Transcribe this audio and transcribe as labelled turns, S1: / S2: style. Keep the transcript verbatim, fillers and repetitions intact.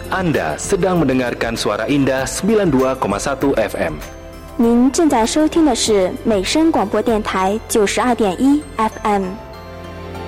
S1: Anda sedang mendengarkan Suara Indah sembilan puluh dua koma satu F M。
S2: 您正在收听的是美声广播电台九十二点一 F M。